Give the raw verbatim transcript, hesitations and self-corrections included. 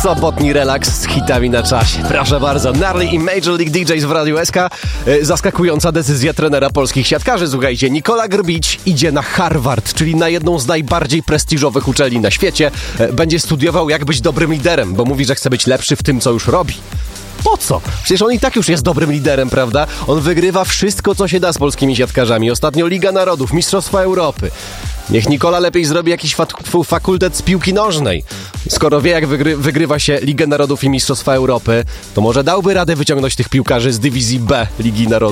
Sobotni relaks z hitami na czasie. Proszę bardzo, Gnarly i Major League D Js w Radiu S K. Zaskakująca decyzja trenera polskich siatkarzy. Słuchajcie, Nikola Grbić idzie na Harvard, czyli na jedną z najbardziej prestiżowych uczelni na świecie. Będzie studiował, jak być dobrym liderem, bo mówi, że chce być lepszy w tym, co już robi. Po co? Przecież on i tak już jest dobrym liderem, prawda? On wygrywa wszystko, co się da z polskimi siatkarzami. Ostatnio Liga Narodów, Mistrzostwa Europy. Niech Nikola lepiej zrobi jakiś fak- fakultet z piłki nożnej. Skoro wie, jak wygry- wygrywa się Ligę Narodów i Mistrzostwa Europy, to może dałby radę wyciągnąć tych piłkarzy z dywizji B Ligi Narodów.